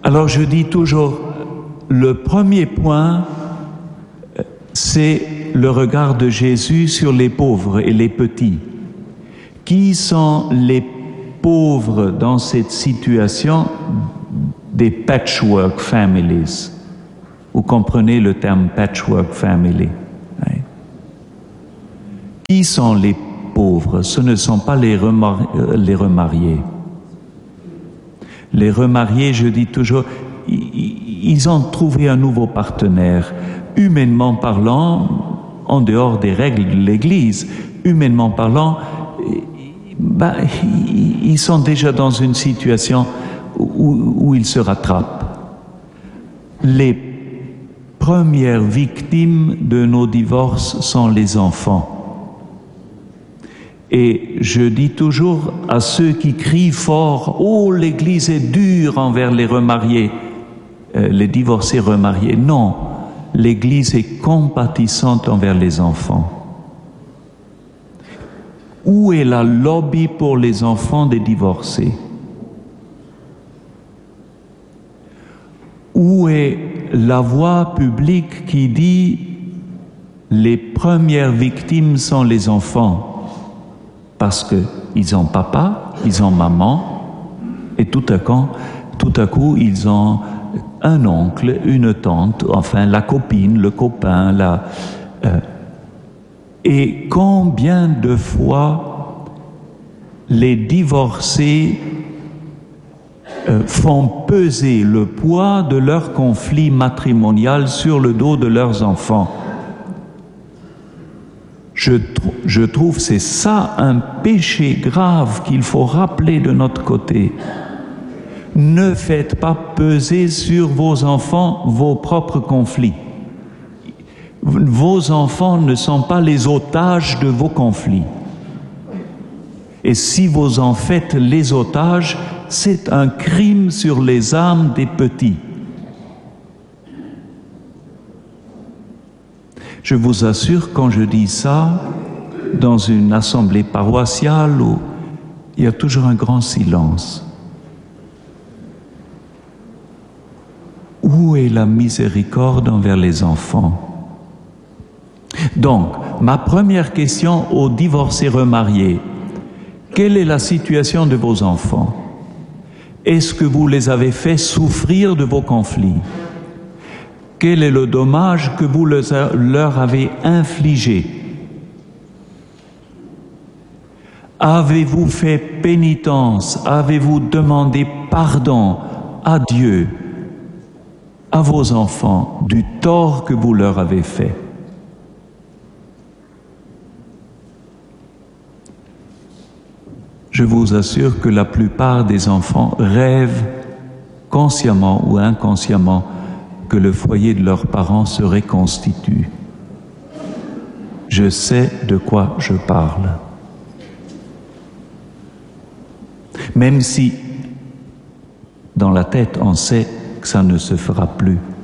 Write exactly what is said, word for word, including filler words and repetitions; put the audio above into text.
Alors je dis toujours, le premier point, c'est le regard de Jésus sur les pauvres et les petits. Qui sont les pauvres dans cette situation des patchwork families? Vous comprenez le terme patchwork family? Oui. Qui sont les pauvres? Ce ne sont pas les, remar- les remariés. Les remariés, je dis toujours, ils ont trouvé un nouveau partenaire. Humainement parlant, en dehors des règles de l'Église, humainement parlant, ben, ils sont déjà dans une situation où, où ils se rattrapent. Les premières victimes de nos divorces sont les enfants. Et je dis toujours à ceux qui crient fort « Oh, l'Église est dure envers les remariés, euh, les divorcés remariés ». Non, l'Église est compatissante envers les enfants. Où est la lobby pour les enfants des divorcés? Où est la voix publique qui dit « Les premières victimes sont les enfants » parce qu'ils ont papa, ils ont maman, et tout à coup, tout à coup ils ont un oncle, une tante, enfin la copine, le copain, la... Euh, et combien de fois les divorcés euh, font peser le poids de leur conflit matrimonial sur le dos de leurs enfants. Je, tr- je trouve c'est ça un péché grave qu'il faut rappeler de notre côté. Ne faites pas peser sur vos enfants vos propres conflits. Vos enfants ne sont pas les otages de vos conflits. Et si vous en faites les otages, c'est un crime sur les âmes des petits. Je vous assure, quand je dis ça, dans une assemblée paroissiale où il y a toujours un grand silence. Où est la miséricorde envers les enfants? Donc, ma première question aux divorcés remariés, quelle est la situation de vos enfants? Est-ce que vous les avez fait souffrir de vos conflits? Quel est le dommage que vous leur avez infligé? Avez-vous fait pénitence? Avez-vous demandé pardon à Dieu, à vos enfants, du tort que vous leur avez fait? Je vous assure que la plupart des enfants rêvent, consciemment ou inconsciemment, que le foyer de leurs parents se reconstitue. Je sais de quoi je parle. Même si, dans la tête, on sait que ça ne se fera plus.